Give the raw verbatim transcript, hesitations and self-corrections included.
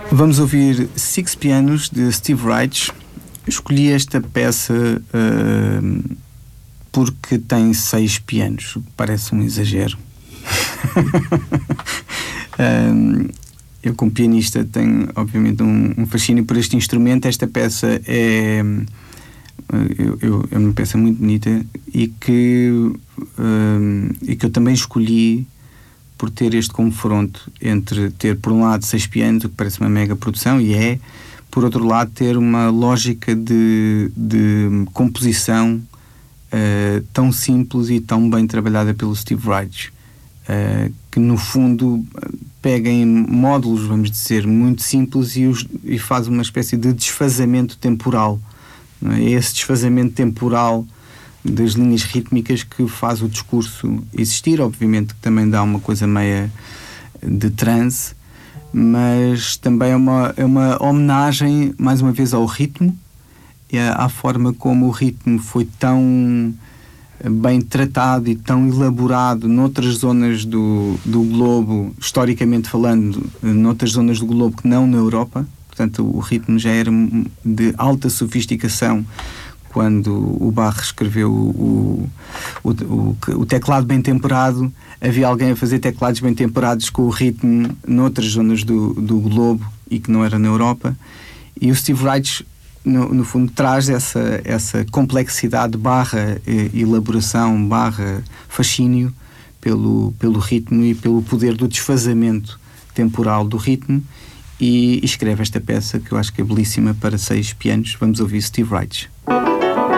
Vamos ouvir Six Pianos de Steve Reich. Escolhi esta peça uh, porque tem seis pianos. Parece um exagero. uh, eu, como pianista, tenho obviamente um, um fascínio por este instrumento. Esta peça é, eu, eu, é uma peça muito bonita e que, uh, e que eu também escolhi por ter este confronto entre ter, por um lado, seis pianos, o que parece uma mega produção, e é, por outro lado, ter uma lógica de, de composição uh, tão simples e tão bem trabalhada pelo Steve Reich, uh, que, no fundo, pega em módulos, vamos dizer, muito simples e, os, e faz uma espécie de desfazamento temporal. Não é? Esse desfazamento temporal das linhas rítmicas que faz o discurso existir. Obviamente que também dá uma coisa meia de transe, mas também é uma, é uma homenagem, mais uma vez, ao ritmo e à forma como o ritmo foi tão bem tratado e tão elaborado noutras zonas do, do globo, historicamente falando, noutras zonas do globo que não na Europa. Portanto, o ritmo já era de alta sofisticação quando o Bach escreveu o, o, o, o teclado bem temperado. Havia alguém a fazer teclados bem temperados com o ritmo noutras zonas do, do globo e que não era na Europa. E o Steve Reich, no, no fundo, traz essa, essa complexidade barra eh, elaboração, barra fascínio pelo, pelo ritmo e pelo poder do desfazamento temporal do ritmo, e escreve esta peça que eu acho que é belíssima para seis pianos. Vamos ouvir Steve Reich.